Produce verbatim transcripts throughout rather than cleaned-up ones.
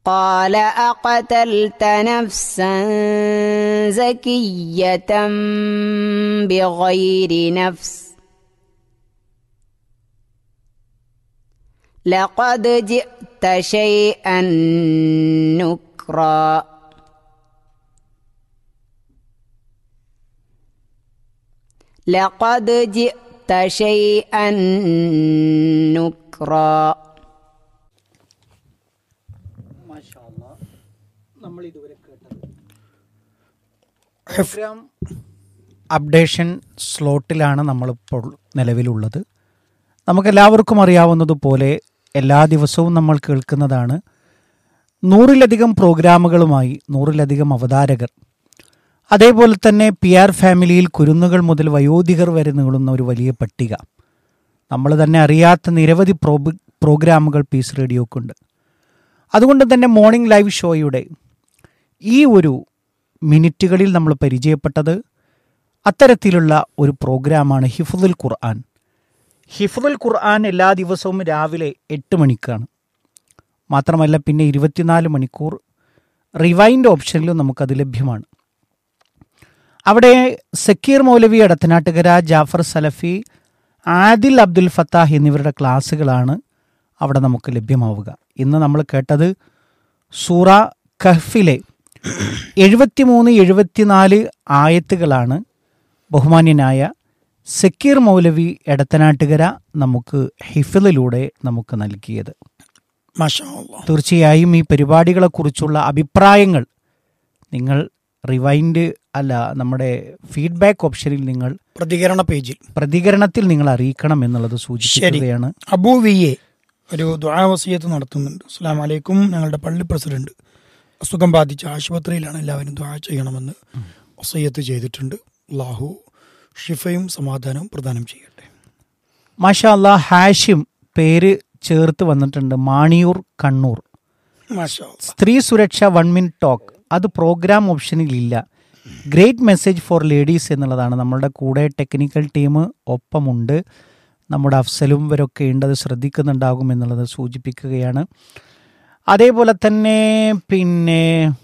قال أقتلت نفسا زكية بغير نفس لقد جئت شيئا نكرا لقد جئت شيئا نكرا. നമ്മൾ ഇതുവരെ കേട്ടത് പ്രോഗ്രാം അപ്ഡേഷൻ സ്ലോട്ടിലാണ് നമ്മളിപ്പോൾ നിലവിലുള്ളത്. നമുക്കെല്ലാവർക്കും അറിയാവുന്നതുപോലെ എല്ലാ ദിവസവും നമ്മൾ കേൾക്കുന്നതാണ് നൂറിലധികം പ്രോഗ്രാമുകളുമായി നൂറിലധികം അവതാരകർ, അതേപോലെ തന്നെ പി ആർ ഫാമിലിയിൽ കുരുന്നുകൾ മുതൽ വയോധികർ വരെ നീളുന്ന ഒരു വലിയ പട്ടിക. നമ്മൾ തന്നെ അറിയാത്ത നിരവധി പ്രോ പ്രോഗ്രാമുകൾ പീസ് റേഡിയോക്കുണ്ട്. അതുകൊണ്ട് തന്നെ മോർണിംഗ് ലൈവ് ഷോയുടെ ഈ ഒരു മിനിറ്റുകളിൽ നമ്മൾ പരിചയപ്പെട്ടത് അത്തരത്തിലുള്ള ഒരു പ്രോഗ്രാമാണ് ഹിഫ്ദുൽ ഖുർആൻ. ഹിഫ്ദുൽ ഖുർആൻ എല്ലാ ദിവസവും രാവിലെ എട്ട് മണിക്കാണ്. മാത്രമല്ല പിന്നെ ഇരുപത്തിനാല് മണിക്കൂർ റിവൈൻഡ് ഓപ്ഷനിലും നമുക്കത് ലഭ്യമാണ്. അവിടെ സക്കീർ മൗലവി എടത്തനാട്ടുകര, ജാഫർ സലഫി, ആദിൽ അബ്ദുൽ ഫത്താഹ് എന്നിവരുടെ ക്ലാസ്സുകളാണ് അവിടെ നമുക്ക് ലഭ്യമാവുക. ഇന്ന് നമ്മൾ കേട്ടത് സൂറ കഹ്ഫിലെ എഴുപത്തിമൂന്ന് എഴുപത്തിനാല് ആയത്തുകളാണ് ബഹുമാന്യനായ സക്കീർ മൗലവി എടത്തനാട്ടുകര നമുക്ക് ഹിഫ്ളിലൂടെ നമുക്ക് നൽകിയത്. മാഷാ അല്ലാഹ്. തീർച്ചയായും ഈ പരിപാടികളെക്കുറിച്ചുള്ള അഭിപ്രായങ്ങൾ നിങ്ങൾ റിവൈൻഡ് അല്ല നമ്മുടെ ഫീഡ്ബാക്ക് ഓപ്ഷനിൽ നിങ്ങൾ പ്രതികരണ പേജിൽ പ്രതികരണത്തിൽ നിങ്ങൾ അറിയിക്കണം എന്നുള്ളത് സൂചിപ്പിക്കുകയാണ്. അബൂ വി എ ഒരു ദുആ വസിയത്ത് നടത്തുന്നുണ്ട്. അസ്സലാമു അലൈക്കും, ഞങ്ങളുടെ പള്ളി പ്രസിഡന്റ് അസുഖം ബാധിച്ച ആശുപത്രിയിലാണ്, എല്ലാവരും ദുആ ചെയ്യണമെന്ന് വസിയത്ത് ചെയ്തിട്ടുണ്ട്. അല്ലാഹു ഷിഫയും സമാധാനവും പ്രദാനം ചെയ്യട്ടെ. മാഷാ അല്ലാഹ്. ഹാഷിം പേര് ചേർത്ത് വന്നിട്ടുണ്ട്. മാണിയൂർ, കണ്ണൂർ. മാഷാ അല്ലാഹ്. സ്ത്രീ സുരക്ഷ വൺ മിനിറ്റ് ടോക്ക് അത് പ്രോഗ്രാം ഓപ്ഷനിൽ ഇല്ല. ഗ്രേറ്റ് മെസ്സേജ് ഫോർ ലേഡീസ് എന്നുള്ളതാണ്. നമ്മളുടെ കൂടെ ടെക്നിക്കൽ ടീം ഒപ്പമുണ്ട്. നമ്മുടെ അഫ്സലും ഇവരൊക്കെ ഉണ്ട്, അത് ശ്രദ്ധിക്കുന്നുണ്ടാകും എന്നുള്ളത് സൂചിപ്പിക്കുകയാണ്. അതേപോലെ തന്നെ പിന്നെ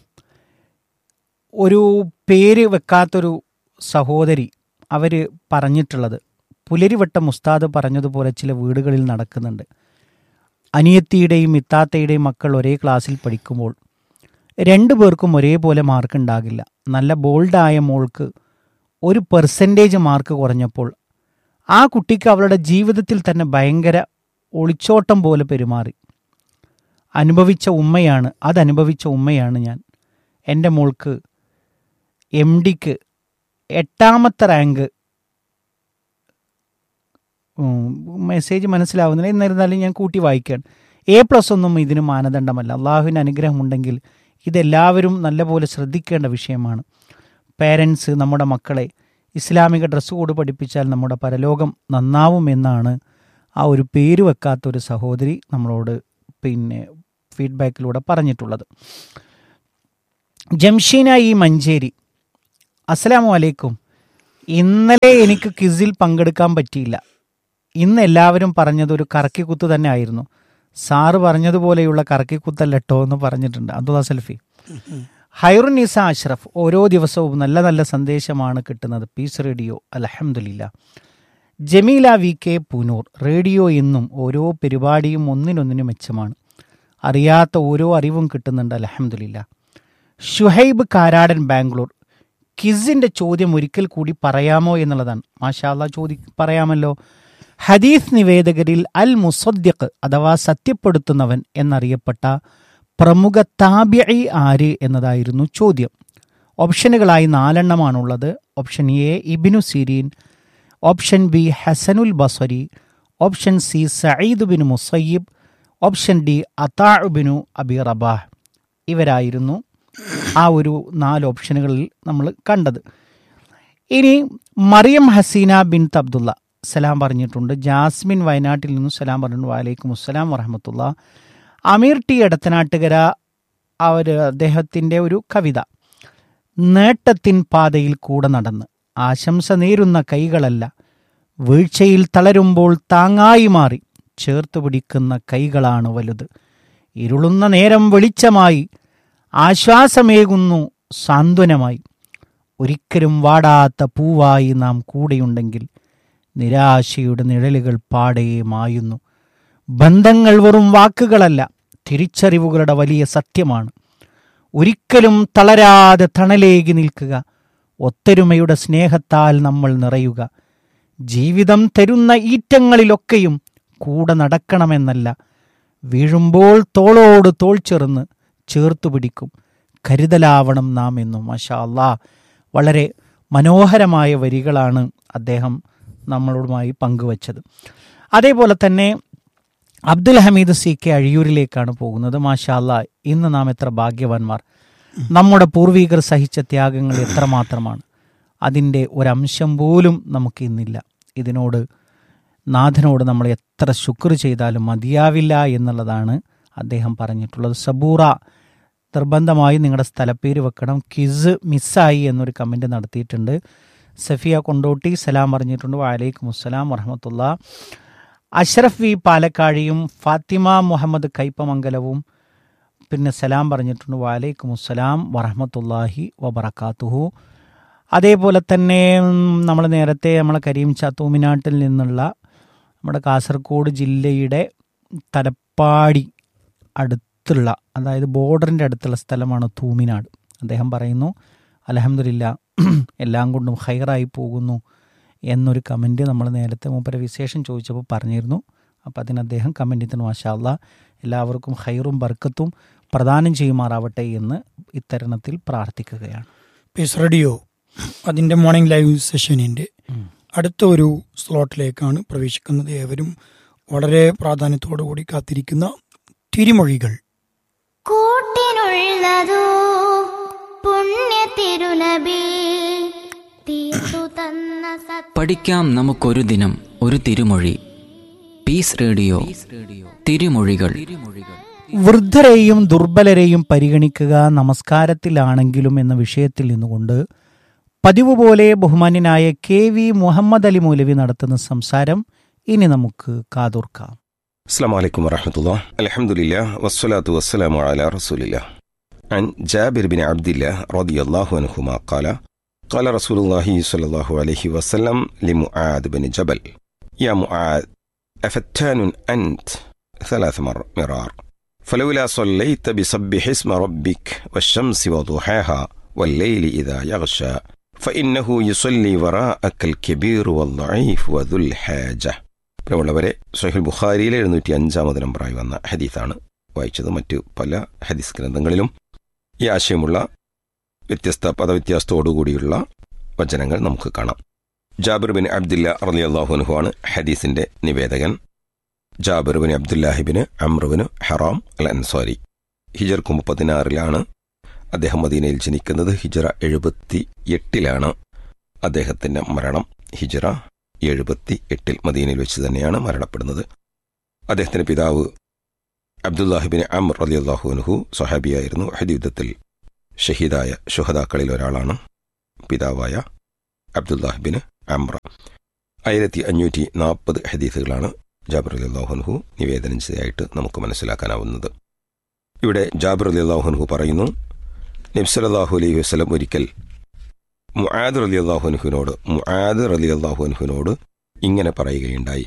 ഒരു പേര് വെക്കാത്തൊരു സഹോദരി അവർ പറഞ്ഞിട്ടുള്ളത്, പുലരിവട്ടം ഉസ്താദ് പറഞ്ഞതുപോലെ ചില വീടുകളിൽ നടക്കുന്നുണ്ട്. അനിയത്തിയുടെയും ഇത്താത്തയുടെയും മക്കൾ ഒരേ ക്ലാസ്സിൽ പഠിക്കുമ്പോൾ രണ്ടു പേർക്കും ഒരേപോലെ മാർക്ക് ഉണ്ടാകില്ല. നല്ല ബോൾഡായ മോൾക്ക് ഒരു പെർസെൻറ്റേജ് മാർക്ക് കുറഞ്ഞപ്പോൾ ആ കുട്ടിക്ക് അവളുടെ ജീവിതത്തിൽ തന്നെ ഭയങ്കര ഒളിച്ചോട്ടം പോലെ പെരുമാറി. അനുഭവിച്ച ഉമ്മയാണ് അതനുഭവിച്ച ഉമ്മയാണ് ഞാൻ. എൻ്റെ മോൾക്ക് എം ഡിക്ക് എട്ടാമത്തെ റാങ്ക്, മെസ്സേജ് മനസ്സിലാവുന്നില്ല, എന്നിരുന്നാലും ഞാൻ കൂട്ടി വായിക്കുകയാണ്. എ പ്ലസ് ഒന്നും ഇതിന് മാനദണ്ഡമല്ല. അള്ളാഹുവിൻ്റെ അനുഗ്രഹമുണ്ടെങ്കിൽ ഇതെല്ലാവരും നല്ലപോലെ ശ്രദ്ധിക്കേണ്ട വിഷയമാണ്. പേരൻസ് നമ്മുടെ മക്കളെ ഇസ്ലാമിക ഡ്രസ്സ് കോഡ് പഠിപ്പിച്ചാൽ നമ്മുടെ പരലോകം നന്നാവുമെന്നാണ് ആ ഒരു പേര് വെക്കാത്തൊരു സഹോദരി നമ്മളോട് പിന്നെ ഫീഡ്ബാക്കിലൂടെ പറഞ്ഞിട്ടുള്ളത്. ജംഷീന ഈ മഞ്ചേരി, അസ്സലാമു അലൈക്കും. ഇന്നലെ എനിക്ക് ക്വിസിൽ പങ്കെടുക്കാൻ പറ്റിയില്ല. ഇന്ന് എല്ലാവരും പറഞ്ഞത് ഒരു കറക്കിക്കുത്ത് തന്നെ ആയിരുന്നു. സാറ് പറഞ്ഞതുപോലെയുള്ള കറക്കിക്കുത്തല്ലട്ടോ എന്ന് പറഞ്ഞിട്ടുണ്ട് അബ്ദുള്ള സൽഫി. ഹൈറുന്നീസ അഷ്റഫ്, ഓരോ ദിവസവും നല്ല നല്ല സന്ദേശമാണ് കിട്ടുന്നത് പീസ് റേഡിയോ, അൽഹംദുലില്ലാ. Jameela V K Poonoor, radio എന്നും ഓരോ പരിപാടിയും ഒന്നിനൊന്നിനും മെച്ചമാണ്. അറിയാത്ത ഓരോ അറിവും കിട്ടുന്നുണ്ട്, അൽഹംദുലില്ലാ. ഷുഹൈബ് കാരാടൻ, ബാംഗ്ലൂർ, കിസിൻ്റെ ചോദ്യം ഒരിക്കൽ കൂടി പറയാമോ എന്നുള്ളതാണ്. മാഷാ അല്ലാഹ്, ചോദി പറയാമല്ലോ. ഹദീസ് നിവേദകരിൽ അൽ മുസദ്ദിഖ് അഥവാ സത്യപ്പെടുത്തുന്നവൻ എന്നറിയപ്പെട്ട പ്രമുഖ താബിഈ ആര് എന്നതായിരുന്നു ചോദ്യം. ഓപ്ഷനുകളായി നാലെണ്ണമാണുള്ളത്. Option A Ibnu Sirin, option B Hasanul Basri, option C Saeed bin Musayyib, option D അതാ ബിനു അബി റബാഹ്. ഇവരായിരുന്നു ആ ഒരു നാല് ഓപ്ഷനുകളിൽ നമ്മൾ കണ്ടത്. ഇനി മറിയം ഹസീന ബിൻ അബ്ദുള്ള സലാം പറഞ്ഞിട്ടുണ്ട്. ജാസ്മിൻ വയനാട്ടിൽ നിന്നും സലാം പറഞ്ഞിട്ടുണ്ട്. വലൈക്കും അസ്സലാം വറഹമത്തുള്ള. അമീർ ടി എടത്തനാട്ടുകര, അവർ അദ്ദേഹത്തിൻ്റെ ഒരു കവിത, നേട്ടത്തിൻ പാതയിൽ കൂടെ നടന്ന് ആശംസ നേരുന്ന കൈകളല്ല, വീഴ്ചയിൽ തളരുമ്പോൾ താങ്ങായി മാറി ചേർത്ത് പിടിക്കുന്ന കൈകളാണ് വലുത്. ഇരുളുന്ന നേരം വെളിച്ചമായി, ആശ്വാസമേകുന്നു സാന്ത്വനമായി. ഒരിക്കലും വാടാത്ത പൂവായി നാം കൂടെയുണ്ടെങ്കിൽ നിരാശയുടെ നിഴലുകൾ പാടെ മായുന്നു. ബന്ധങ്ങൾ വെറും വാക്കുകളല്ല, തിരിച്ചറിവുകളുടെ വലിയ സത്യമാണ്. ഒരിക്കലും തളരാതെ തണലേകി നിൽക്കുക, ഒത്തൊരുമയുടെ സ്നേഹത്താൽ നമ്മൾ നിറയുക. ജീവിതം തരുന്ന ഈറ്റങ്ങളിലൊക്കെയും കൂടെ നടക്കണമെന്നല്ല, വീഴുമ്പോൾ തോളോട് തോൾ ചേർന്ന് ചേർത്തു പിടിക്കും. കരുതലാവണം നാം എന്നും. മാഷാ അല്ലാ, വളരെ മനോഹരമായ വരികളാണ് അദ്ദേഹം നമ്മളോടുമായി പങ്കുവച്ചത്. അതേപോലെ തന്നെ അബ്ദുൽ ഹമീദ് സി കെ അഴിയൂരിലേക്കാണ് പോകുന്നത്. മാഷാ അല്ലാ, ഇന്ന് നാം എത്ര ഭാഗ്യവാന്മാർ. നമ്മുടെ പൂർവികർ സഹിച്ച ത്യാഗങ്ങൾ എത്രമാത്രമാണ്. അതിൻ്റെ ഒരംശം പോലും നമുക്ക് ഇന്നില്ല. ഇതിനോട് നാഥനോട് നമ്മൾ എത്ര ശുക്ർ ചെയ്താലും മതിയാവില്ല എന്നുള്ളതാണ് അദ്ദേഹം പറഞ്ഞിട്ടുള്ളത്. സബൂറ, നിർബന്ധമായി നിങ്ങളുടെ സ്ഥലപ്പേര് വെക്കണം. കിസ് മിസ്സായി എന്നൊരു കമൻറ്റ് നടത്തിയിട്ടുണ്ട്. സഫിയ കൊണ്ടോട്ടി സലാം പറഞ്ഞിട്ടുണ്ട്. വഅലൈക്കും അസ്സലാം വറഹ്മത്തുള്ളാഹി. അഷ്റഫ് വി പാലക്കാഴിയും ഫാത്തിമ മുഹമ്മദ് കൈപ്പമംഗലവും പിന്നെ സലാം പറഞ്ഞിട്ടുണ്ട്. വഅലൈക്കും അസ്സലാം വറഹ്മത്തുള്ളാഹി വബറകാതുഹു. അതേപോലെ തന്നെ നമ്മൾ നേരത്തെ നമ്മളെ കരീം ചാത്തൂമിനാട്ടിൽ നിന്നുള്ള നമ്മുടെ കാസർഗോഡ് ജില്ലയുടെ തലപ്പാടി അടുത്തുള്ള, അതായത് ബോർഡറിൻ്റെ അടുത്തുള്ള സ്ഥലമാണ് തൂമിനാട്. അദ്ദേഹം പറയുന്നു, അൽഹംദുലില്ലാ എല്ലാം കൊണ്ടും ഹൈറായി പോകുന്നു എന്നൊരു കമൻറ്റ് നമ്മൾ നേരത്തെ മൂപ്പരെ വിശേഷം ചോദിച്ചപ്പോൾ പറഞ്ഞിരുന്നു. അപ്പോൾ അതിന് അദ്ദേഹം കമൻറ്റിന് മാഷാ അല്ലാ എല്ലാവർക്കും ഹൈറും ബർക്കത്തും പ്രദാനം ചെയ്യുമാറാവട്ടെ എന്ന് ഇത്തരണത്തിൽ പ്രാർത്ഥിക്കുകയാണ്. പീസ് റേഡിയോ അതിൻ്റെ മോർണിംഗ് ലൈവ് സെഷനിൻ്റെ അടുത്ത ഒരു സ്ലോട്ടിലേക്കാണ് പ്രവേശിക്കുന്നത്. ഏവരും വളരെ പ്രാധാന്യത്തോടു കൂടി കാത്തിരിക്കുന്ന തിരുമൊഴികൾ. കൂട്ടിനുള്ളതോ പുണ്യ തിരുനബി തീർത്തു തന്ന സത്യ. പഠിക്കാം നമുക്കൊരു ദിനം ഒരു തിരുമൊഴി. പീസ് റേഡിയോ തിരുമൊഴികൾ. വൃദ്ധരെയും ദുർബലരെയും പരിഗണിക്കുക നമസ്കാരത്തിലാണെങ്കിലും എന്ന വിഷയത്തിൽ നിന്നുകൊണ്ട് പതിവ് പോലെ ബഹുമാന്യനായ കെ വി മുഹമ്മദ് അലി മൗലവി നടത്തുന്ന സംസാരം ഇനി നമുക്ക് കാതോർക്കാം. السلام عليكم ورحمة الله. الحمد لله والصلاة والسلام على رسول الله. عن جابر بن عبد الله رضي الله عنهما قال قال رسول الله صلى الله عليه وسلم لمعاذ بن جبل يا معاذ أفتان أنت ثلاث مرار فلولا صليت بسبح اسم ربك والشمس وضحاها والليل إذا يغشى فإنه يصلي وراءك الكبير والضعيف وذو الحاجة. പ്രിയമുള്ളവരെ, സഹീഹുൽ ബുഖാരിയിലെ എഴുന്നൂറ്റി അഞ്ചാമത് നമ്പറായി വന്ന ഹദീസാണ് വായിച്ചത്. മറ്റു പല ഹദീസ് ഗ്രന്ഥങ്ങളിലും ഈ ആശയമുള്ള വ്യത്യസ്ത പദവ്യത്യാസത്തോടുകൂടിയുള്ള വചനങ്ങൾ നമുക്ക് കാണാം. ജാബിർ ബിൻ അബ്ദുല്ല റളിയല്ലാഹു അൻഹു ആണ് ഹദീസിന്റെ നിവേദകൻ. ജാബിർ ബിൻ അബ്ദുല്ലാഹിബിന് അംറുബിന് ഹറാം അൽ അൻസാരി. ഹിജർ പതിനാറിലാണ് അദ്ദേഹം മദീനയിൽ ജനിക്കുന്നത്. ഹിജറ എഴുപത്തി എട്ടിലാണ് അദ്ദേഹത്തിന്റെ മരണം. ഹിജറ എഴുപത്തി എട്ടിൽ മദീനയിൽ വെച്ച് തന്നെയാണ് മരണപ്പെടുന്നത്. അദ്ദേഹത്തിന്റെ പിതാവ് അബ്ദുല്ലാഹിബിൻ അംർ റളിയല്ലാഹു അൻഹു സ്വഹാബിയായിരുന്നു. ഉഹദ് യുദ്ധത്തിൽ ഷഹീദായ ശുഹദാക്കളിൽ ഒരാളാണ് പിതാവായ അബ്ദുല്ലാഹിബിൻ അംർ. ആയിരത്തി അഞ്ഞൂറ്റി നാൽപ്പത് ഹദീസുകളാണ് ജാബിർ റളിയല്ലാഹു അൻഹു നിവേദനം ചെയ്തതായിട്ട് നമുക്ക് മനസ്സിലാക്കാനാവുന്നത്. ഇവിടെ ജാബിർ റളിയല്ലാഹു അൻഹു പറയുന്നു, നബി സല്ലല്ലാഹു അലൈഹി വസല്ലം ഒരിക്കൽ മുആദ് റളിയല്ലാഹു അൻഹുവിനോട് മുആദ് റളിയല്ലാഹു അൻഹുവിനോട് ഇങ്ങനെ പറയുകയുണ്ടായി.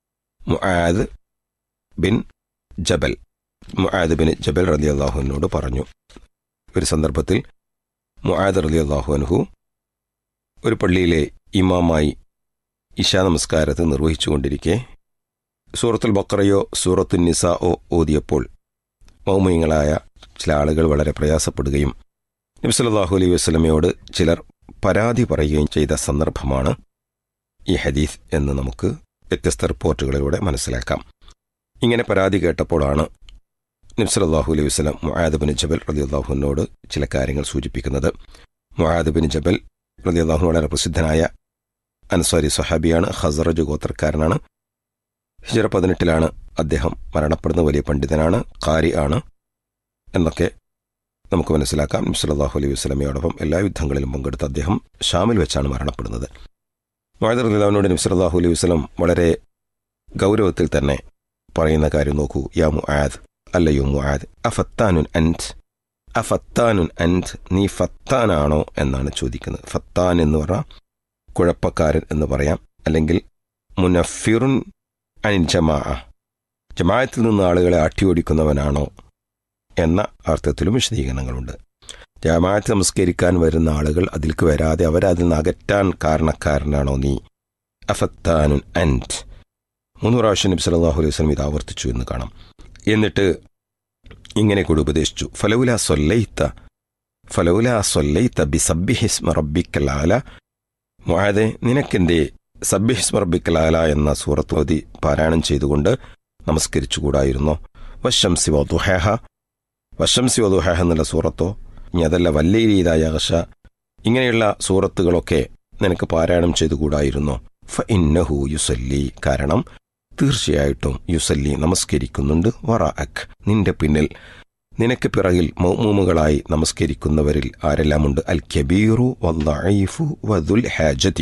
മുആദ് ബിൻ ജബൽ മുആദ് ബിൻ ജബൽ റളിയല്ലാഹു അൻഹുവിനോട് പറഞ്ഞു. ഒരു സന്ദർഭത്തിൽ മുആദ് റളിയല്ലാഹു അൻഹു ഒരു പള്ളിയിലെ ഇമാമായി ഇശാ നമസ്കാരത്തെ നിർവഹിച്ചുകൊണ്ടിരിക്കെ സൂറത്തുൽ ബഖറയോ സൂറത്തുൻ നിസാഓ ഓതിയപ്പോൾ മൗമീങ്ങളായ ചില ആളുകൾ വളരെ പ്രയാസപ്പെടുകയും നബി സല്ലല്ലാഹു അലൈഹി വസല്ലമയോട് ചിലർ പരാതി പറയുകയും ചെയ്ത സന്ദർഭമാണ് ഈ ഹദീസ് എന്ന് നമുക്ക് വ്യത്യസ്ത റിപ്പോർട്ടുകളിലൂടെ മനസ്സിലാക്കാം. ഇങ്ങനെ പരാതി കേട്ടപ്പോഴാണ് നബി സല്ലല്ലാഹു അലൈഹി വസല്ലം മുആദ് ബിൻ ജബൽ റളിയല്ലാഹു അൻഹുവിനോട് ചില കാര്യങ്ങൾ സൂചിപ്പിക്കുന്നത്. മുആദ് ബിൻ ജബൽ റളിയല്ലാഹു അൻഹു വളരെ പ്രസിദ്ധനായ അൻസാരി സ്വഹാബിയാണ്. ഖസ്റജ് ഗോത്രക്കാരനാണ്. ഹിജറ പതിനെട്ടിലാണ് അദ്ദേഹം മരണപ്പെടുന്ന. വലിയ പണ്ഡിതനാണ്, ഖാരി ആണ് എന്നൊക്കെ നമുക്ക് മനസ്സിലാക്കാം. നബി സല്ലല്ലാഹു അലൈഹി വസല്ലമയോടൊപ്പം എല്ലാ യുദ്ധങ്ങളിലും പങ്കെടുത്ത അദ്ദേഹം ഷാമിൽ വെച്ചാണ് മരണപ്പെടുന്നത്. മുആദ് റളിയല്ലാഹു അൻഹുവിനോട് നബി സല്ലല്ലാഹു അലൈഹി വസല്ലം വളരെ ഗൗരവത്തിൽ തന്നെ പറയുന്ന കാര്യം നോക്കൂ. യാ മുആദ് അല്ലയോ മുആദ്, അഫത്താനുൻ അൻത്, അഫത്താനുൻ അൻത്, നീ ഫത്താനാണോ എന്നാണ് ചോദിക്കുന്നത്. ഫത്താൻ എന്ന് പറഞ്ഞാൽ കുഴപ്പക്കാരൻ എന്ന് പറയാം, അല്ലെങ്കിൽ മുനഫിറുൻ അനിൻ ജമാ, ജമാഅത്തിൽ നിന്ന് ആളുകളെ ആട്ടിയോടിക്കുന്നവനാണോ എന്ന അർത്ഥത്തിലും വിശദീകരണങ്ങളുണ്ട്. ജമാഅത്ത് നമസ്കരിക്കാൻ വരുന്ന ആളുകൾ അതിൽക്ക് വരാതെ അവരതിൽ നിന്ന് അകറ്റാൻ കാരണക്കാരനാണോ നീ? അഫത്താനുൻ അൻത്. മൂന്ന് പ്രാവശ്യം നബി സല്ലല്ലാഹു അലൈഹി വസല്ലം ഇത് ആവർത്തിച്ചു എന്ന് കാണാം. എന്നിട്ട് ഇങ്ങനെ കൂടി ഉപദേശിച്ചു, ഫലൗലാ സ്വല്ലൈത ഫലൗലാ സ്വല്ലൈത ബിസബ്ബിഹിസ്മ റബ്ബിക്കൽ അഅല, മുആദേ നിനക്കെന്തേ സബ്ബിഹിസ്മ റബ്ബിക്കൽ അഅല എന്ന സൂറത്ത് ഓതി പാരായണം ചെയ്തുകൊണ്ട് നമസ്കരിച്ചുകൂടായിരുന്നോ? വശംസി വദുഹാഹ, വശംസി വദുഹാഹ എന്നുള്ള സൂറത്തോ ഇനി അതല്ല വല്ലൈലി യഗ്ഷ, ഇങ്ങനെയുള്ള സൂറത്തുകളൊക്കെ നിനക്ക് പാരായണം ചെയ്തുകൂടായിരുന്നോ? ഫഇന്നഹു യുസല്ലി, കാരണം തീർച്ചയായിട്ടും യുസല്ലി നമസ്കരിക്കുന്നുണ്ട്, വറഅക് നിന്റെ പിന്നിൽ, നിനക്ക് പിറകിൽ മഅ്മൂമുകളായി നമസ്കരിക്കുന്നവരിൽ ആരെല്ലാമുണ്ട്? അൽ കബീറു വല്ലഈഫു വദുൽ ഹാജതി.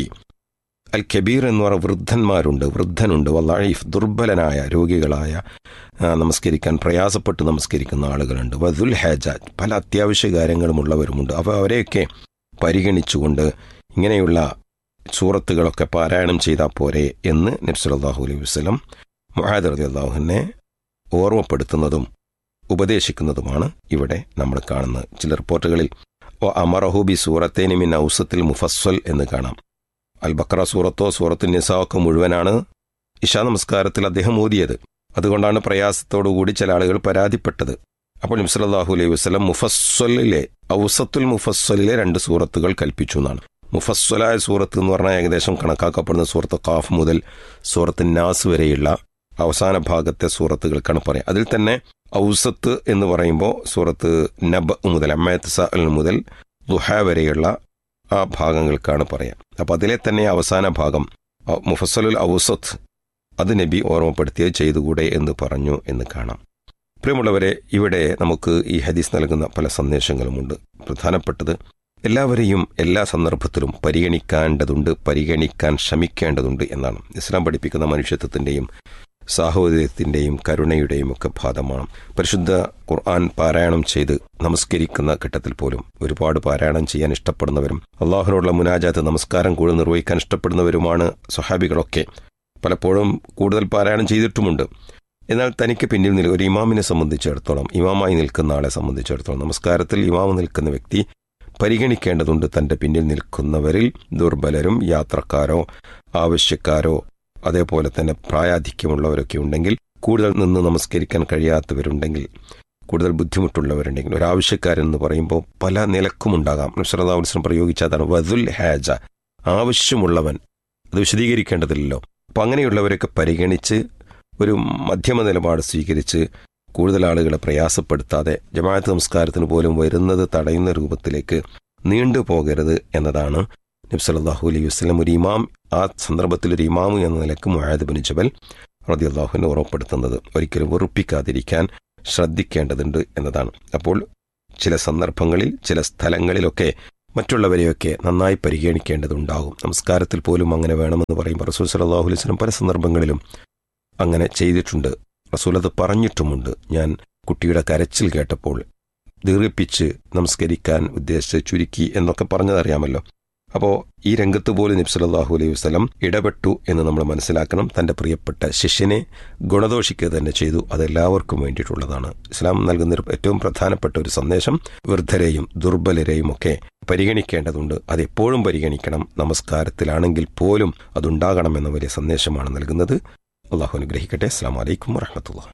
അൽ കബീർ എന്ന് പറഞ്ഞ വൃദ്ധന്മാരുണ്ട്, വൃദ്ധനുണ്ട്, വല്ലഈഫ് ദുർബലനായ രോഗികളായ നമസ്കരിക്കാൻ പ്രയാസപ്പെട്ട് നമസ്കരിക്കുന്ന ആളുകളുണ്ട്, വദുൽ ഹാജ പല അത്യാവശ്യ കാര്യങ്ങളുമുള്ളവരുമുണ്ട്. അവ അവരെയൊക്കെ പരിഗണിച്ചുകൊണ്ട് ഇങ്ങനെയുള്ള സൂറത്തുകളൊക്കെ പാരായണം ചെയ്താൽ പോരെ എന്ന് നബി സല്ലല്ലാഹു അലൈഹി വസല്ലം മുആദ് റളിയല്ലാഹു അൻഹുവിനെ ഓർമ്മപ്പെടുത്തുന്നതും ഉപദേശിക്കുന്നതുമാണ് ഇവിടെ നമ്മൾ കാണുന്നത്. ചില റിപ്പോർട്ടുകളിൽ ഒ അമറഹു ബി സൂറത്തേനി മിൻ ഔസത്തിൽ മുഫസ്സൽ എന്ന് കാണാം. അൽ ബഖറ സൂറത്തോ സൂറത്തുൻ നിസാ ഒക്കെ മുഴുവനാണ് ഇശാ നമസ്കാരത്തിൽ അദ്ദേഹം ഓതിയത്. അതുകൊണ്ടാണ് പ്രയാസത്തോടുകൂടി ചില ആളുകൾ പരാതിപ്പെട്ടത്. അപ്പോൾ നബി സല്ലല്ലാഹു അലൈഹി വസല്ലം മുഫസ്സലിലെ ഔസത്തുൽ മുഫസ്സലിലെ രണ്ട് സൂറത്തുകൾ കൽപ്പിച്ചു എന്നാണ്. മുഫസ്സലായ സൂറത്ത് എന്ന് പറഞ്ഞാൽ ഏകദേശം കണക്കാക്കപ്പെടുന്ന സൂറത്ത് ഖാഫ് മുതൽ സൂറത്ത് നാസ് വരെയുള്ള അവസാന ഭാഗത്തെ സൂറത്തുകൾക്കാണ് പറയാം. അതിൽ തന്നെ ഔസത്ത് എന്ന് പറയുമ്പോൾ സൂറത്ത് നബ് മുതൽ അമ്മയത്ത് സഅൽ മുതൽ ദുഹ വരെയുള്ള ആ ഭാഗങ്ങൾക്കാണ് പറയാം. അപ്പം അതിലെ തന്നെ അവസാന ഭാഗം മുഫസ്സലുൽ ഔസത്ത് അത് നബി ഓർമ്മപ്പെടുത്തിയത് ചെയ്തുകൂടെ എന്ന് പറഞ്ഞു എന്ന് കാണാം. പ്രിയമുള്ളവരെ, ഇവിടെ നമുക്ക് ഈ ഹദീസ് നൽകുന്ന പല സന്ദേശങ്ങളുമുണ്ട്. പ്രധാനപ്പെട്ടത് എല്ലാവരെയും എല്ലാ സന്ദർഭത്തിലും പരിഗണിക്കേണ്ടതുണ്ട്, പരിഗണിക്കാൻ ശ്രമിക്കേണ്ടതുണ്ട് എന്നാണ്. ഇസ്ലാം പഠിപ്പിക്കുന്ന മനുഷ്യത്വത്തിൻ്റെയും സാഹോദര്യത്തിൻ്റെയും കരുണയുടെയും ഒക്കെ ഭാഗമാണ്. പരിശുദ്ധ ഖുർആൻ പാരായണം ചെയ്ത് നമസ്കരിക്കുന്ന ഘട്ടത്തിൽ പോലും ഒരുപാട് പാരായണം ചെയ്യാൻ ഇഷ്ടപ്പെടുന്നവരും അള്ളാഹുവിനോടുള്ള മുനാജാത്ത് നമസ്കാരം കൂടുതൽ നിർവഹിക്കാൻ ഇഷ്ടപ്പെടുന്നവരുമാണ് സ്വഹാബികളൊക്കെ. പലപ്പോഴും കൂടുതൽ പാരായണം ചെയ്തിട്ടുമുണ്ട്. എന്നാൽ തനിക്ക് പിന്നിൽ നിൽ ഒരു ഇമാമിനെ സംബന്ധിച്ചിടത്തോളം, ഇമാമായി നിൽക്കുന്ന ആളെ സംബന്ധിച്ചിടത്തോളം നമസ്കാരത്തിൽ ഇമാമ് നിൽക്കുന്ന വ്യക്തി പരിഗണിക്കേണ്ടതുണ്ട് തൻ്റെ പിന്നിൽ നിൽക്കുന്നവരിൽ ദുർബലരും യാത്രക്കാരോ ആവശ്യക്കാരോ അതേപോലെ തന്നെ പ്രായാധിക്യമുള്ളവരൊക്കെ ഉണ്ടെങ്കിൽ, കൂടുതൽ നിന്ന് നമസ്കരിക്കാൻ കഴിയാത്തവരുണ്ടെങ്കിൽ, കൂടുതൽ ബുദ്ധിമുട്ടുള്ളവരുണ്ടെങ്കിൽ, ഒരാവശ്യക്കാരെന്ന് പറയുമ്പോൾ പല നിലക്കുമുണ്ടാകാം. നബി സല്ലല്ലാഹു അലൈഹി വസല്ലം പ്രയോഗിച്ചതാണ് വദുൽ ഹാജ, ആവശ്യമുള്ളവൻ. അത് വിശദീകരിക്കേണ്ടതില്ലല്ലോ. അപ്പം അങ്ങനെയുള്ളവരൊക്കെ പരിഗണിച്ച് ഒരു മധ്യമ നിലപാട് സ്വീകരിച്ച് കൂടുതൽ ആളുകളെ പ്രയാസപ്പെടുത്താതെ ജമാഅത്ത് നമസ്കാരത്തിന് പോലും വരുന്നത് തടയുന്ന രൂപത്തിലേക്ക് നീണ്ടുപോകരുത് എന്നതാണ് നബി സല്ലല്ലാഹു അലൈഹി വസല്ലം ഒരു ഇമാം, ആ സന്ദർഭത്തിൽ ഒരു ഇമാമ് എന്ന നിലക്ക് മുആദ് ബിൻ ജബൽ റളിയല്ലാഹു അൻഹു ഓർമ്മപ്പെടുത്തുന്നത്. ഒരിക്കലും വെറുപ്പിക്കാതിരിക്കാൻ ശ്രദ്ധിക്കേണ്ടതുണ്ട് എന്നതാണ്. അപ്പോൾ ചില സന്ദർഭങ്ങളിൽ ചില സ്ഥലങ്ങളിലൊക്കെ മറ്റുള്ളവരെയൊക്കെ നന്നായി പരിഗണിക്കേണ്ടതുണ്ടാകും. നമസ്കാരത്തിൽ പോലും അങ്ങനെ വേണമെന്ന് പറയുമ്പോൾ റസൂൽ സല്ലല്ലാഹു അലൈഹി വസല്ലം പല സന്ദർഭങ്ങളിലും അങ്ങനെ ചെയ്തിട്ടുണ്ട്. റസൂൽ അത് പറഞ്ഞിട്ടുമുണ്ട്. ഞാൻ കുട്ടിയുടെ കരച്ചിൽ കേട്ടപ്പോൾ ദീർഘിപ്പിച്ച് നമസ്കരിക്കാൻ ഉദ്ദേശിച്ച് ചുരുക്കി എന്നൊക്കെ പറഞ്ഞതറിയാമല്ലോ. അപ്പോൾ ഈ രംഗത്ത് പോലും നബി സല്ലല്ലാഹു അലൈഹി വസല്ലം ഇടപെട്ടു എന്ന് നമ്മൾ മനസ്സിലാക്കണം. തൻ്റെ പ്രിയപ്പെട്ട ശിഷ്യനെ ഗുണദോഷിക്കുക തന്നെ ചെയ്തു. അതെല്ലാവർക്കും വേണ്ടിയിട്ടുള്ളതാണ്. ഇസ്ലാം നൽകുന്ന ഏറ്റവും പ്രധാനപ്പെട്ട ഒരു സന്ദേശം വൃദ്ധരെയും ദുർബലരെയും ഒക്കെ പരിഗണിക്കേണ്ടതുണ്ട്. അതെപ്പോഴും പരിഗണിക്കണം. നമസ്കാരത്തിലാണെങ്കിൽ പോലും അതുണ്ടാകണമെന്ന വലിയ സന്ദേശമാണ് നൽകുന്നത്. അള്ളാഹു അനുഗ്രഹിക്കട്ടെ. അസ്സലാമു അലൈക്കും വറഹ്മത്തുള്ളാഹി.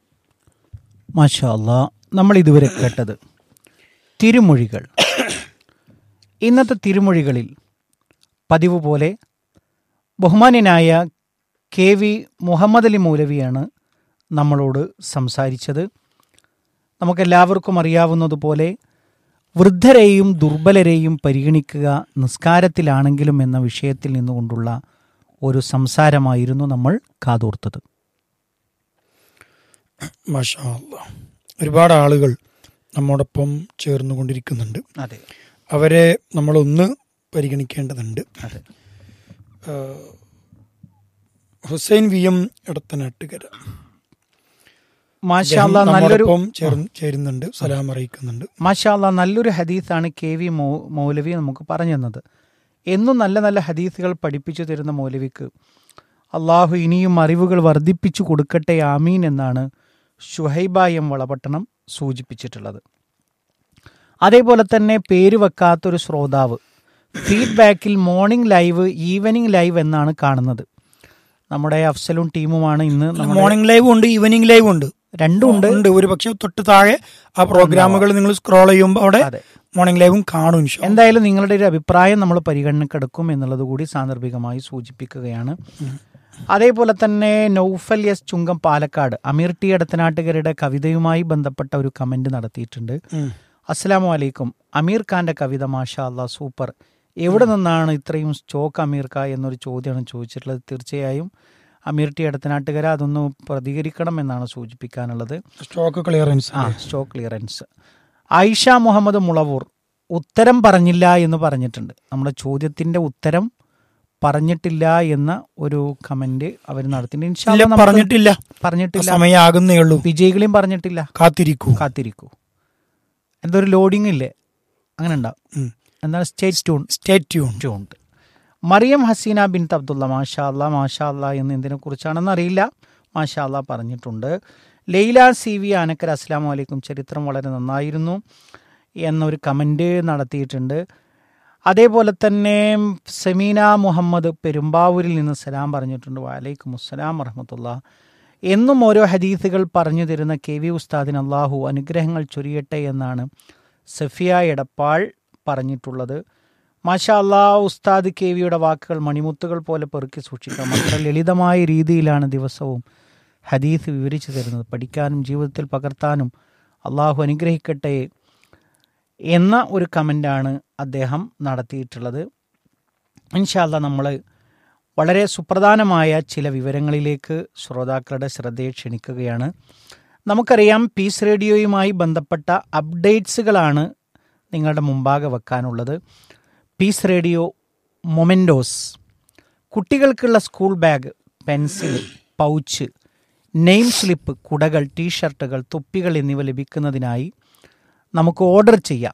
മാഷാ അല്ലാ, നമ്മൾ ഇതുവരെ കേട്ടത് തിരുമൊഴികൾ. ഇന്നത്തെ തിരുമൊഴികളിൽ പതിവ് പോലെ ബഹുമാന്യനായ കെ വി മുഹമ്മദ് അലി മൗലവിയാണ് നമ്മളോട് സംസാരിച്ചത്. നമുക്കെല്ലാവർക്കും അറിയാവുന്നതുപോലെ വൃദ്ധരെയും ദുർബലരെയും പരിഗണിക്കുക നിസ്കാരത്തിലാണെങ്കിലും എന്ന വിഷയത്തിൽ നിന്നുകൊണ്ടുള്ള ഒരു സംസാരമായിരുന്നു നമ്മൾ കാതോർത്തത്. മാഷാ അല്ലാഹ്, ഒരുപാട് ആളുകൾ നമ്മോടൊപ്പം ചേർന്നുകൊണ്ടിരിക്കുന്നുണ്ട്. അതെ, അവരെ നമ്മളൊന്ന് പരിഗണിക്കേണ്ടതുണ്ട്. അതെ. ഹുസൈൻ വി എം എടത്തനാട്ടുകര, മാഷാ അല്ലാ നല്ലൊരു നമ്മോടൊപ്പം ചേർന്ന് ചേരുന്നുണ്ട്, സലാം അറിയിക്കുന്നുണ്ട്. മാഷാ അല്ലാ നല്ലൊരു ഹദീസാണ് കെ വി മൗ മൗലവി നമുക്ക് പറഞ്ഞു തന്നത്. എന്നും നല്ല നല്ല ഹദീസുകൾ പഠിപ്പിച്ചു തരുന്ന മൗലവിക്ക് അള്ളാഹു ഇനിയും അറിവുകൾ വർദ്ധിപ്പിച്ചു കൊടുക്കട്ടെ, ആമീൻ എന്നാണ് ഷുഹൈബ എം വളപട്ടണം സൂചിപ്പിച്ചിട്ടുള്ളത്. അതേപോലെ തന്നെ പേര് വെക്കാത്തൊരു ശ്രോതാവ് ഫീഡ്ബാക്കിൽ മോർണിംഗ് ലൈവ്, ഈവനിങ് ലൈവ് എന്നാണ് കാണുന്നത്. നമ്മുടെ അഫ്സലും ടീമുമാണ് ഇന്ന് മോർണിംഗ് ലൈവ് ഉണ്ട്, ഈവനിങ് ലൈവ് ഉണ്ട്, രണ്ടും ഉണ്ട് ഉണ്ട്. ഒരു പക്ഷെ തൊട്ട് താഴെ ആ പ്രോഗ്രാമുകൾ നിങ്ങൾ സ്ക്രോൾ ചെയ്യുമ്പോൾ അവിടെ മോർണിംഗ് ലൈവും കാണും. എന്തായാലും നിങ്ങളുടെ ഒരു അഭിപ്രായം നമ്മൾ പരിഗണനക്കെടുക്കും എന്നുള്ളത് കൂടി സാന്ദർഭികമായി സൂചിപ്പിക്കുകയാണ്. അതേപോലെ തന്നെ നൗഫൽ എസ് ചുങ്കം പാലക്കാട് അമീർ ടി എടത്തനാട്ടുകരുടെ കവിതയുമായി ബന്ധപ്പെട്ട ഒരു കമന്റ് നടത്തിയിട്ടുണ്ട്. അസ്സലാമു അലൈക്കും, അമീർ ഖാന്റെ കവിത മാഷാ അല്ലാ സൂപ്പർ, എവിടെ നിന്നാണ് ഇത്രയും സ്റ്റോക്ക് അമീർ ഖാ എന്നൊരു ചോദ്യമാണ് ചോദിച്ചിട്ടുള്ളത്. തീർച്ചയായും അമീർ ടി എടത്തനാട്ടുകര അതൊന്ന് പ്രതികരിക്കണം എന്നാണ് സൂചിപ്പിക്കാനുള്ളത്. സ്റ്റോക്ക് ക്ലിയറൻസ് ആ സ്റ്റോക്ക് ക്ലിയറൻസ്. ആയിഷ മുഹമ്മദ് മുളവൂർ ഉത്തരം പറഞ്ഞില്ല എന്ന് പറഞ്ഞിട്ടുണ്ട്. നമ്മുടെ ചോദ്യത്തിന്റെ ഉത്തരം പറഞ്ഞിട്ടില്ല എന്ന ഒരു കമന്റ് അവർ നടത്തിയിട്ടുണ്ട്. പറഞ്ഞിട്ടില്ല പറഞ്ഞിട്ടില്ല സമയമാകുന്നേ ഉള്ളൂ. വിജയികളെയും പറഞ്ഞിട്ടില്ല. കാത്തിരിക്കൂ കാത്തിരിക്കൂ എന്തൊരു ലോഡിംഗ് ഇല്ലേ, അങ്ങനെ ഉണ്ടാവും. എന്താണ് state tune state tune tune. Mariyam Hasina bin Abdulla മാഷാ അല്ലാ മാഷാ അല്ലാ എന്ന് എന്തിനെ കുറിച്ചാണെന്ന് അറിയില്ല, മാഷാ അല്ലാ പറഞ്ഞിട്ടുണ്ട്. ലൈല സി വി ആനക്കര അസ്സലാമു അലൈക്കും, ചരിത്രം വളരെ നന്നായിരുന്നു എന്നൊരു കമൻറ്റ് നടത്തിയിട്ടുണ്ട്. അതേപോലെ തന്നെ സെമീന മുഹമ്മദ് പെരുമ്പാവൂരിൽ നിന്ന് സലാം പറഞ്ഞിട്ടുണ്ട്. വലൈക്കും അസ്സലാം വറഹ്മത്തുള്ളാ. എന്നും ഓരോ ഹദീസുകൾ പറഞ്ഞു തരുന്ന കെ വി ഉസ്താദിന് അള്ളാഹു അനുഗ്രഹങ്ങൾ ചൊരിയട്ടെ എന്നാണ് സഫിയ എടപ്പാൾ പറഞ്ഞിട്ടുള്ളത്. മാഷാ അല്ലാ ഉസ്താദ് കെ വിയുടെ വാക്കുകൾ മണിമുത്തുകൾ പോലെ പെറുക്കി സൂക്ഷിക്കാം. അത്ര ലളിതമായ രീതിയിലാണ് ദിവസവും ഹദീസ് വിവരിച്ചു തരുന്നത്. പഠിക്കാനും ജീവിതത്തിൽ പകർത്താനും അള്ളാഹു അനുഗ്രഹിക്കട്ടെ എന്ന ഒരു കമൻ്റാണ് അദ്ദേഹം നടത്തിയിട്ടുള്ളത്. ഇൻഷാ അല്ലാ നമ്മൾ വളരെ സുപ്രധാനമായ ചില വിവരങ്ങളിലേക്ക് ശ്രോതാക്കളുടെ ശ്രദ്ധയെ ക്ഷണിക്കുകയാണ്. നമുക്കറിയാം പീസ് റേഡിയോയുമായി ബന്ധപ്പെട്ട അപ്ഡേറ്റ്സുകളാണ് നിങ്ങളുടെ മുമ്പാകെ വെക്കാനുള്ളത്. പീസ് റേഡിയോ മൊമെൻറ്റോസ്, കുട്ടികൾക്കുള്ള school bag, pencil, pouch, name slip, കുടകൾ, ടീഷർട്ടുകൾ, തൊപ്പികൾ എന്നിവ ലഭിക്കുന്നതിനായി നമുക്ക് ഓർഡർ ചെയ്യാം.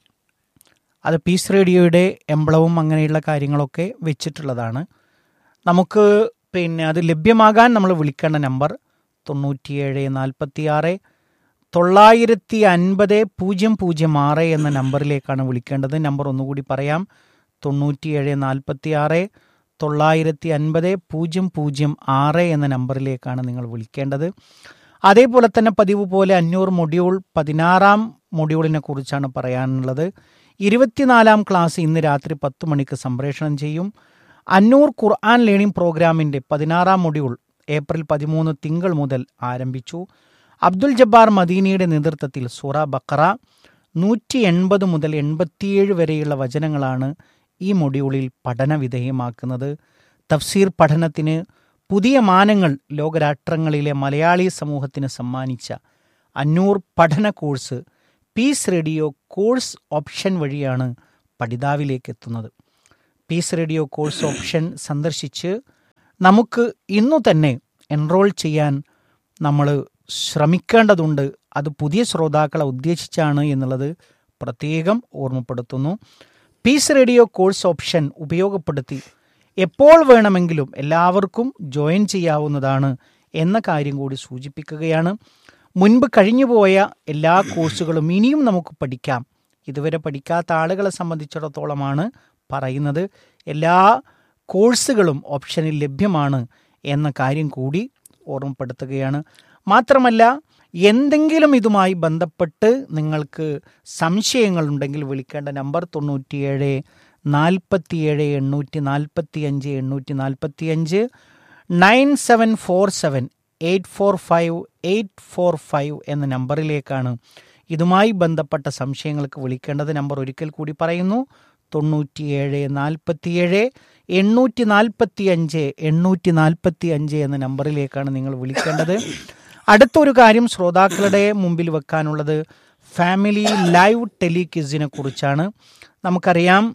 അത് പീസ് റേഡിയോയുടെ എംബ്ലവും അങ്ങനെയുള്ള കാര്യങ്ങളൊക്കെ വെച്ചിട്ടുള്ളതാണ്. നമുക്ക് പിന്നെ അത് ലഭ്യമാകാൻ നമ്മൾ വിളിക്കേണ്ട നമ്പർ തൊണ്ണൂറ്റിയേഴ് നാൽപ്പത്തി ആറ് തൊള്ളായിരത്തി അൻപത് പൂജ്യം പൂജ്യം ആറ് എന്ന നമ്പറിലേക്കാണ് വിളിക്കേണ്ടത്. നമ്പർ ഒന്നുകൂടി പറയാം, തൊണ്ണൂറ്റിയേഴ് നാൽപ്പത്തി ആറ് തൊള്ളായിരത്തി അൻപത് പൂജ്യം പൂജ്യം ആറ് എന്ന നമ്പറിലേക്കാണ് നിങ്ങൾ വിളിക്കേണ്ടത്. അതേപോലെ തന്നെ പതിവ് പോലെ അഞ്ഞൂറ് മൊഡ്യൂൾ പതിനാറാം മൊഡ്യൂളിനെ കുറിച്ചാണ് പറയാനുള്ളത്. ഇരുപത്തിനാലാം ക്ലാസ് ഇന്ന് രാത്രി പത്ത് മണിക്ക് സംപ്രേഷണം ചെയ്യും. അന്നൂർ ഖുർആൻ ലേണിംഗ് പ്രോഗ്രാമിൻ്റെ പതിനാറാം മൊഡ്യൂൾ ഏപ്രിൽ പതിമൂന്ന് തിങ്കൾ മുതൽ ആരംഭിച്ചു. അബ്ദുൽ ജബ്ബാർ മദീനിയുടെ നേതൃത്വത്തിൽ സൂറ ബഖറ നൂറ്റി എൺപത് മുതൽ എൺപത്തിയേഴ് വരെയുള്ള വചനങ്ങളാണ് ഈ മൊഡ്യൂളിൽ പഠന വിധേയമാക്കുന്നത്. തഫ്സീർ പഠനത്തിന് പുതിയ മാനങ്ങൾ ലോകരാഷ്ട്രങ്ങളിലെ മലയാളി സമൂഹത്തിന് സമ്മാനിച്ച അന്നൂർ പഠന course piece radio course option വഴിയാണ് പഠിതാവിലേക്ക് എത്തുന്നത്. പീസ് റേഡിയോ കോഴ്സ് ഓപ്ഷൻ സന്ദർശിച്ച് നമുക്ക് ഇന്നു തന്നെ എൻറോൾ ചെയ്യാൻ നമ്മൾ ശ്രമിക്കേണ്ടതുണ്ട്. അത് പുതിയ ശ്രോതാക്കളെ ഉദ്ദേശിച്ചാണ് എന്നുള്ളത് പ്രത്യേകം ഓർമ്മപ്പെടുത്തുന്നു. പീസ് റേഡിയോ കോഴ്സ് ഓപ്ഷൻ ഉപയോഗപ്പെടുത്തി എപ്പോൾ വേണമെങ്കിലും എല്ലാവർക്കും ജോയിൻ ചെയ്യാവുന്നതാണ് എന്ന കാര്യം കൂടി സൂചിപ്പിക്കുകയാണ്. മുൻപ് കഴിഞ്ഞുപോയ എല്ലാ കോഴ്സുകളും ഇനിയും നമുക്ക് പഠിക്കാം. ഇതുവരെ പഠിക്കാത്ത ആളുകളെ സംബന്ധിച്ചിടത്തോളമാണ് പറയുന്നത്. എല്ലാ കോഴ്സുകളും ഓപ്ഷനിൽ ലഭ്യമാണ് എന്ന കാര്യം കൂടി ഓർമ്മപ്പെടുത്തുകയാണ്. മാത്രമല്ല, എന്തെങ്കിലും ഇതുമായി ബന്ധപ്പെട്ട് നിങ്ങൾക്ക് സംശയങ്ങളുണ്ടെങ്കിൽ വിളിക്കേണ്ട നമ്പർ തൊണ്ണൂറ്റിയേഴ് നാൽപ്പത്തിയേഴ് എണ്ണൂറ്റി നാൽപ്പത്തി അഞ്ച് എണ്ണൂറ്റി നാൽപ്പത്തി അഞ്ച് nine seven four seven eight four five eight four five എന്ന നമ്പറിലേക്കാണ് ഇതുമായി ബന്ധപ്പെട്ട സംശയങ്ങൾക്ക് വിളിക്കേണ്ടത്. നമ്പർ ഒരിക്കൽ കൂടി പറയുന്നു, തൊണ്ണൂറ്റിയേഴ് നാൽപ്പത്തിയേഴ് എണ്ണൂറ്റി നാൽപ്പത്തി അഞ്ച് എണ്ണൂറ്റി നാൽപ്പത്തി അഞ്ച് എന്ന നമ്പറിലേക്കാണ് നിങ്ങൾ വിളിക്കേണ്ടത്. അടുത്തൊരു കാര്യം ശ്രോതാക്കളുടെ മുമ്പിൽ വെക്കാനുള്ളത് ഫാമിലി ലൈവ് ടെലിക്വിസിനെ കുറിച്ചാണ്. നമുക്കറിയാം,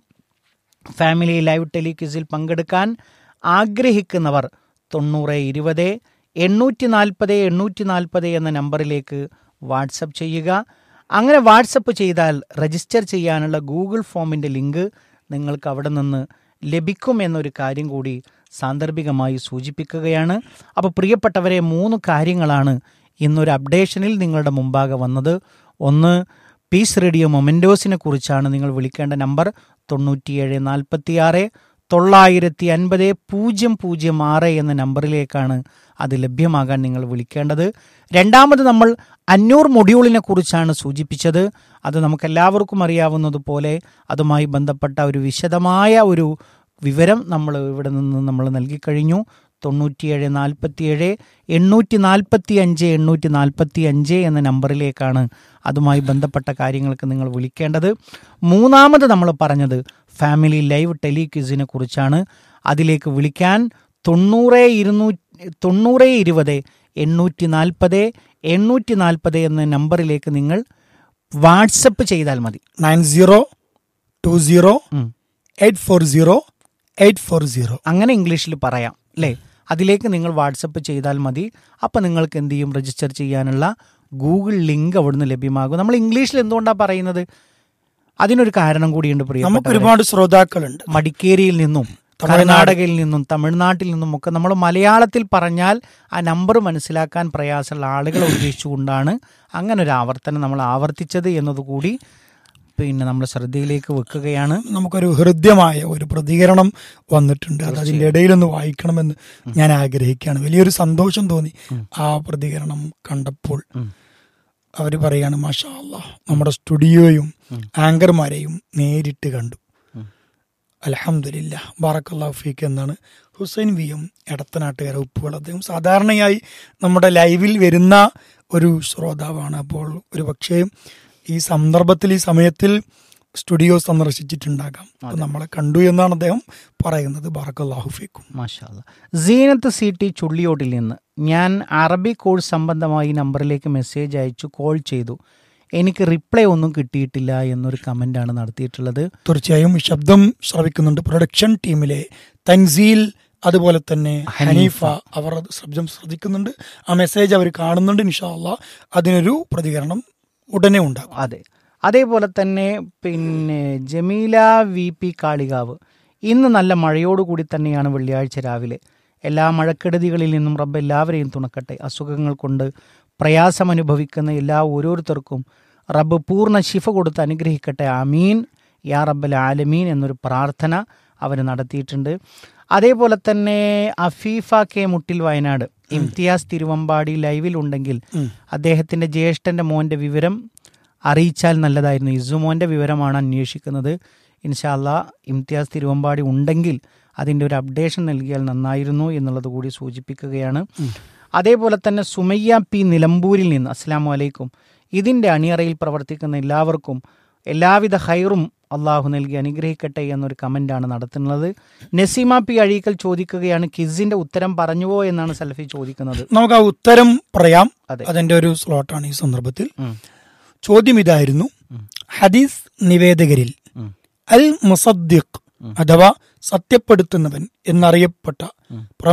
ഫാമിലി ലൈവ് ടെലിക്വിസിൽ പങ്കെടുക്കാൻ ആഗ്രഹിക്കുന്നവർ തൊണ്ണൂറ് ഇരുപത് എണ്ണൂറ്റി നാൽപ്പത് എണ്ണൂറ്റി നാൽപ്പത് എന്ന നമ്പറിലേക്ക് വാട്സപ്പ് ചെയ്യുക. അങ്ങനെ വാട്സപ്പ് ചെയ്താൽ രജിസ്റ്റർ ചെയ്യാനുള്ള ഗൂഗിൾ ഫോമിൻ്റെ ലിങ്ക് നിങ്ങൾക്ക് അവിടെ നിന്ന് ലഭിക്കും എന്നൊരു കാര്യം കൂടി സാന്ദർഭികമായി സൂചിപ്പിക്കുകയാണ്. അപ്പോൾ പ്രിയപ്പെട്ടവരെ, മൂന്ന് കാര്യങ്ങളാണ് ഇന്നൊരു അപ്ഡേഷനിൽ നിങ്ങളുടെ മുമ്പാകെ വന്നത്. ഒന്ന്, പീസ് റേഡിയോ മൊമെൻറ്റോസിനെ കുറിച്ചാണ്. നിങ്ങൾ വിളിക്കേണ്ട നമ്പർ തൊണ്ണൂറ്റിയേഴ് നാൽപ്പത്തി ആറ് തൊള്ളായിരത്തി അൻപത് പൂജ്യം പൂജ്യം ആറ് എന്ന നമ്പറിലേക്കാണ് അത് ലഭ്യമാകാൻ നിങ്ങൾ വിളിക്കേണ്ടത്. രണ്ടാമത്, നമ്മൾ അഞ്ഞൂർ മൊഡ്യൂളിനെ കുറിച്ചാണ് സൂചിപ്പിച്ചത്. അത് നമുക്കെല്ലാവർക്കും അറിയാവുന്നതുപോലെ അതുമായി ബന്ധപ്പെട്ട ഒരു വിശദമായ ഒരു വിവരം നമ്മൾ ഇവിടെ നിന്ന് നമ്മൾ നൽകിക്കഴിഞ്ഞു. തൊണ്ണൂറ്റിയേഴ് നാൽപ്പത്തിയേഴ് എണ്ണൂറ്റി നാൽപ്പത്തി അഞ്ച് എണ്ണൂറ്റി നാൽപ്പത്തി അഞ്ച് എന്ന നമ്പറിലേക്കാണ് അതുമായി ബന്ധപ്പെട്ട കാര്യങ്ങൾക്ക് നിങ്ങൾ വിളിക്കേണ്ടത്. മൂന്നാമത് നമ്മൾ പറഞ്ഞത് ഫാമിലി ലൈവ് ടെലിക്വിസിനെ കുറിച്ചാണ്. അതിലേക്ക് വിളിക്കാൻ തൊണ്ണൂറ് ഇരുന്നൂറ്റി തൊണ്ണൂറ് ഇരുപത് എണ്ണൂറ്റി നാൽപ്പത് എണ്ണൂറ്റി നാൽപ്പത് എന്ന നമ്പറിലേക്ക് നിങ്ങൾ വാട്സപ്പ് ചെയ്താൽ മതി. Nine zero to zero eight four zero eight four zero അങ്ങനെ ഇംഗ്ലീഷിൽ പറയാം അല്ലേ. അതിലേക്ക് നിങ്ങൾ വാട്സപ്പ് ചെയ്താൽ മതി. അപ്പം നിങ്ങൾക്ക് എന്ത് ചെയ്യും, രജിസ്റ്റർ ചെയ്യാനുള്ള ഗൂഗിൾ ലിങ്ക് അവിടുന്ന് ലഭ്യമാകും. നമ്മൾ ഇംഗ്ലീഷിൽ എന്തുകൊണ്ടാണ് പറയുന്നത്? അതിനൊരു കാരണം കൂടിയുണ്ട് പ്രിയ. നമുക്ക് ഒരുപാട് ശ്രോതാക്കളുണ്ട് മടിക്കേരിയിൽ നിന്നും കർണാടകയിൽ നിന്നും തമിഴ്നാട്ടിൽ നിന്നും ഒക്കെ. നമ്മൾ മലയാളത്തിൽ പറഞ്ഞാൽ ആ നമ്പർ മനസ്സിലാക്കാൻ പ്രയാസമുള്ള ആളുകളെ ഉദ്ദേശിച്ചുകൊണ്ടാണ് അങ്ങനെ ഒരു ആവർത്തനം നമ്മൾ ആവർത്തിച്ചത് എന്നതുകൂടി പിന്നെ നമ്മൾ ശ്രദ്ധയിലേക്ക് വെക്കുകയാണ്. നമുക്കൊരു ഹൃദ്യമായ ഒരു പ്രതികരണം വന്നിട്ടുണ്ട്. അത് അതിൻ്റെ ഇടയിലൊന്ന് വായിക്കണമെന്ന് ഞാൻ ആഗ്രഹിക്കുകയാണ്. വലിയൊരു സന്തോഷം തോന്നി ആ പ്രതികരണം കണ്ടപ്പോൾ. അവർ പറയാണ്, മാഷാ അല്ലാഹ്, നമ്മുടെ സ്റ്റുഡിയോയും ആങ്കർമാരെയും നേരിട്ട് കണ്ടു. അൽഹംദുലില്ലാഹ്, ബാറക്കല്ലാഹു ഫീക്ക് എന്നാണ് ഹുസൈൻ വി എം എടത്തനാട്ടുകാര ഉപ്പുകൾ. അദ്ദേഹം സാധാരണയായി നമ്മുടെ ലൈവിൽ വരുന്ന ഒരു ശ്രോതാവാണ്. അപ്പോൾ ഒരു പക്ഷേ ഈ സന്ദർഭത്തിൽ ഈ സമയത്തിൽ സ്റ്റുഡിയോ സന്ദർശിച്ചിട്ടുണ്ടാകാം. നമ്മളെ കണ്ടു എന്നാണ് അദ്ദേഹം പറയുന്നത്. ബാറക്കല്ലാഹു ഫീക്കും. മാഷാ അല്ലാഹ്. സീനത്ത് സി ടി ചുള്ളിയോട്ടിൽ നിന്ന്, ഞാൻ അറബി കോഴ്സ് സംബന്ധമായി നമ്പറിലേക്ക് മെസ്സേജ് അയച്ചു, കോൾ ചെയ്തു, എനിക്ക് റിപ്ലൈ ഒന്നും കിട്ടിയിട്ടില്ല എന്നൊരു കമൻ്റാണ് നടത്തിയിട്ടുള്ളത്. തീർച്ചയായും ഈ ശബ്ദം ശ്രവിക്കുന്നുണ്ട് പ്രൊഡക്ഷൻ ടീമിലെ തൻസീൽ, അതുപോലെ തന്നെ ഹനീഫ, അവർ ശബ്ദം ശ്രദ്ധിക്കുന്നുണ്ട്. ആ മെസ്സേജ് അവർ കാണുന്നുണ്ട്. ഇൻഷാ അല്ലാഹ് അതിനൊരു പ്രതികരണം ഉടനെ ഉണ്ടാകും. അതെ, അതേപോലെ തന്നെ പിന്നെ ജമീല വി പി കാളികാവ്, ഇന്ന് നല്ല മഴയോടുകൂടി തന്നെയാണ് വെള്ളിയാഴ്ച രാവിലെ. എല്ലാ മഴക്കെടുതികളിൽ നിന്നും റബ്ബ് എല്ലാവരെയും തുണക്കട്ടെ. അസുഖങ്ങൾ കൊണ്ട് പ്രയാസമനുഭവിക്കുന്ന എല്ലാ ഓരോരുത്തർക്കും റബ്ബ് പൂർണ്ണ ശിഫ കൊടുത്ത് അനുഗ്രഹിക്കട്ടെ. ആമീൻ യാ റബ്ബൽ ആലമീൻ എന്നൊരു പ്രാർത്ഥന അവർ നടത്തിയിട്ടുണ്ട്. അതേപോലെ തന്നെ അഫീഫ കെ മുട്ടിൽ വയനാട്, ഇംതിയാസ് തിരുവമ്പാടി ലൈവിലുണ്ടെങ്കിൽ അദ്ദേഹത്തിൻ്റെ ജ്യേഷ്ഠൻ്റെ മോൻ്റെ വിവരം അറിയിച്ചാൽ നല്ലതായിരുന്നു. ഇസുമോൻ്റെ വിവരമാണ് അന്വേഷിക്കുന്നത്. ഇൻഷാ അല്ലാഹ് ഇംതിയാസ് തിരുവമ്പാടി ഉണ്ടെങ്കിൽ അതിൻ്റെ ഒരു അപ്ഡേഷൻ നൽകിയാൽ നന്നായിരുന്നു എന്നുള്ളത് കൂടി സൂചിപ്പിക്കുകയാണ്. അതേപോലെ തന്നെ സുമയ്യ പി നിലമ്പൂരിൽ നിന്ന്, അസ്സലാമു അലൈക്കും, ഇതിൻ്റെ അണിയറയിൽ പ്രവർത്തിക്കുന്ന എല്ലാവർക്കും എല്ലാവിധ ഹൈറും അള്ളാഹു നൽകി അനുഗ്രഹിക്കട്ടെ എന്നൊരു കമൻ്റാണ് നടത്തുന്നത്. നസീമ പി അഴീക്കൽ ചോദിക്കുകയാണ്, കിസിന്റെ ഉത്തരം പറഞ്ഞുവോ എന്നാണ് സലഫി ചോദിക്കുന്നത്. നമുക്ക് ആ ഉത്തരം പറയാം. അതിന്റെ ഒരു സ്ലോട്ടാണ് ഈ സന്ദർഭത്തിൽ. ചോദ്യം ഇതായിരുന്നു, ഹദീസ് നിവേദകരിൽ അൽ മുസദ്ദിഖ് അഥവാ സത്യപ്പെടുത്തുന്നവൻ എന്നറിയപ്പെട്ട